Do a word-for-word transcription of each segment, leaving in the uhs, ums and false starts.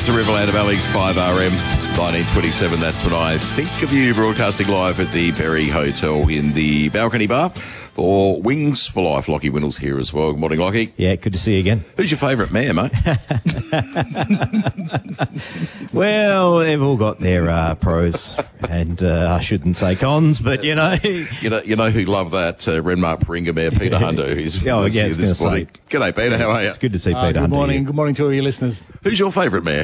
It's the Riverland Valley's five R M, nineteen twenty-seven. That's when I think of you, broadcasting live at the Berry Hotel in the Balcony Bar for Wings for Life. Lockie Windle's here as well. Good morning, Lockie. Yeah, good to see you again. Who's your favourite mayor, mate? Well, they've all got their uh, pros, and uh, I shouldn't say cons, but you know, you know, you know who love that uh, Renmark Paringa Mayor Peter Hunter, who's oh, yeah, yeah, this morning. G'day, Peter. How are you? It's good to see Uh, Peter good Hunter. morning. Here. Good morning to all your listeners. Who's your favourite mayor?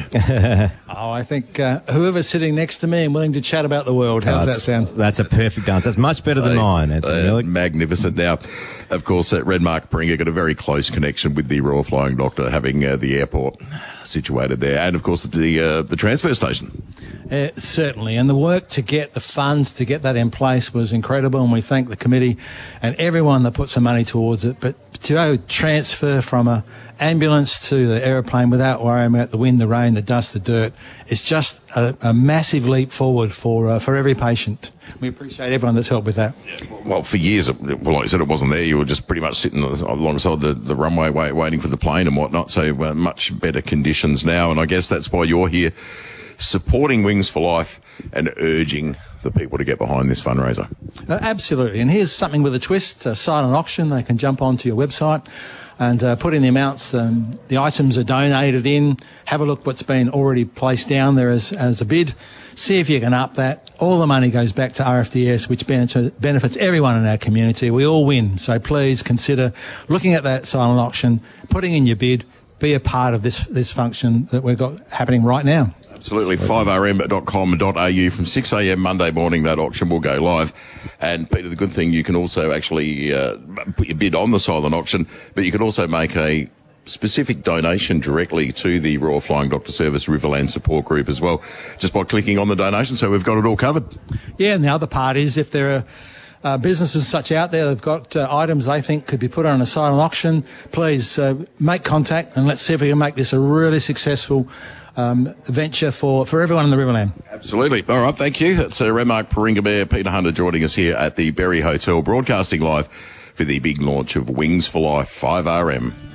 Oh, I think uh, whoever's sitting next to me and willing to chat about the world. How's Oh, that that's, sound? That's a perfect answer. That's much better than Uh, mine, Anthony. uh, magnificent. Now, of course, uh, Renmark Paringa got a very close connection with the Royal Flying Doctor, having uh, the airport situated there, and of course the uh, the transfer station. Uh, certainly, and the work to get the funds to get that in place was incredible, and we thank the committee and everyone that put some money towards it. But to go transfer from a ambulance to the aeroplane without worrying about the wind, the rain, the dust, the dirt, is just a, a massive leap forward for uh, for every patient. We appreciate everyone that's helped with that. Well, for years, well, like you said, it wasn't there. You were just pretty much sitting alongside the, the runway wait, waiting for the plane and whatnot, so uh, much better conditions now, and I guess that's why you're here supporting Wings for Life and urging the people to get behind this fundraiser. Uh, absolutely, and here's something with a twist, a silent auction. They can jump onto your website and uh, put in the amounts, um, the items are donated in, have a look what's been already placed down there as, as a bid, see if you can up that. All the money goes back to R F D S, which benefits everyone in our community. We all win, so please consider looking at that silent auction, putting in your bid, be a part of this, this function that we've got happening right now. Absolutely. five r m dot com dot a u from six a m Monday morning, that auction will go live. And Peter, the good thing, you can also actually uh, put your bid on the silent auction, but you can also make a specific donation directly to the Royal Flying Doctor Service Riverland Support Group as well, just by clicking on the donation. So we've got it all covered. Yeah, and the other part is if there are Uh, businesses such out there, they've got uh, items they think could be put on a silent auction, please uh, make contact and let's see if we can make this a really successful um, venture for, for everyone in the Riverland. Absolutely. All right, thank you. That's uh, Renmark Paringa Mayor Peter Hunter joining us here at the Berry Hotel, broadcasting live for the big launch of Wings for Life five R M.